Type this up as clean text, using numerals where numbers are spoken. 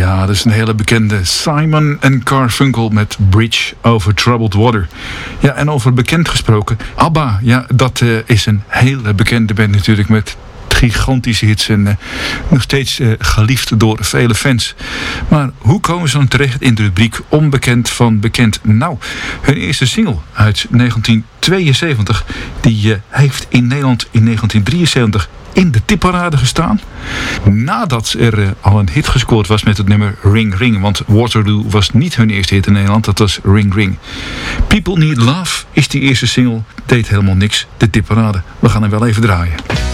Ja, dat is een hele bekende. Simon & Garfunkel met Bridge over Troubled Water. Ja, en over bekend gesproken. ABBA, ja, dat is een hele bekende band natuurlijk met gigantische hits en nog steeds geliefd door vele fans. Maar hoe komen ze dan terecht in de rubriek onbekend van bekend? Nou, hun eerste single uit 1972, die heeft in Nederland in 1973 in de tipparade gestaan. Nadat er al een hit gescoord was met het nummer Ring Ring. Want Waterloo was niet hun eerste hit in Nederland. Dat was Ring Ring. People Need Love is die eerste single. Deed helemaal niks. De tipparade. We gaan hem wel even draaien.